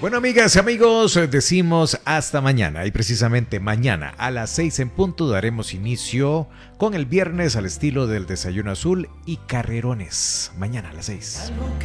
Bueno, amigas y amigos, decimos hasta mañana. Y precisamente mañana a las 6 en punto daremos inicio con el viernes al estilo del Desayuno Azul y Carrerones. Mañana a las 6.